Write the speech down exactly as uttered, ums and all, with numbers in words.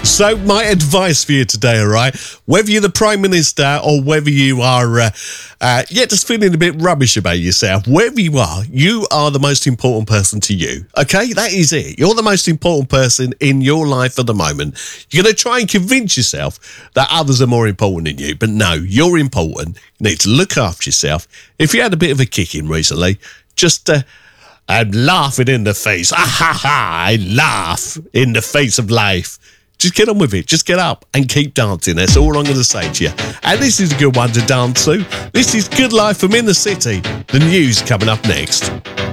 So my advice for you today, all right, whether you're the Prime Minister or whether you are, uh, uh, yeah, just feeling a bit rubbish about yourself, wherever you are, you are the most important person to you, okay? That is it. You're the most important person in your life at the moment. You're going to try and convince yourself that others are more important than you, but no, you're important. You need to look after yourself. If you had a bit of a kick in recently, just... Uh, I'm laughing in the face. Ah ha ha! I laugh in the face of life. Just get on with it. Just get up and keep dancing. That's all I'm going to say to you. And this is a good one to dance to. This is Good Life from In the City. The news coming up next.